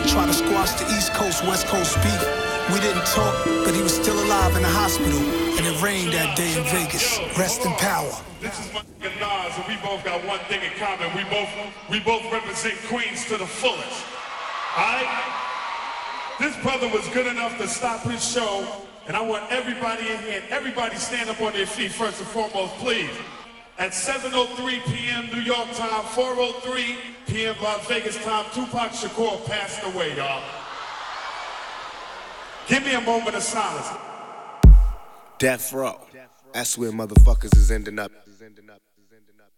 Try to squash the East Coast, West Coast beef. We didn't talk, but he was still alive in the hospital. And it rained that day in Vegas. Rest in power. This is my nigga Nas, and we both got one thing in common. We both represent Queens to the fullest. Alright? This brother was good enough to stop his show, and I want everybody in here, everybody stand up on their feet first and foremost, please. At 7:03 p.m. New York time, 4:03 p.m. Las Vegas time, Tupac Shakur passed away, y'all. Give me a moment of silence. Death Row. That's where motherfuckers is ending up.